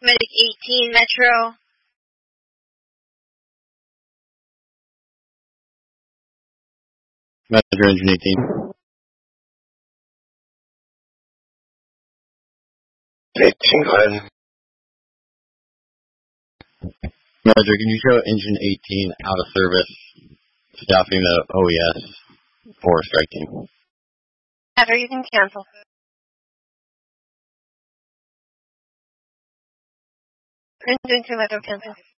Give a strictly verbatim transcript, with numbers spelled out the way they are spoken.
Medic eighteen, Metro. Metro Engine eighteen. eighteen, go ahead. Roger, can you show Engine eighteen out of service, staffing the O E S for strike team? After you can cancel. Engine two, Metro cancel.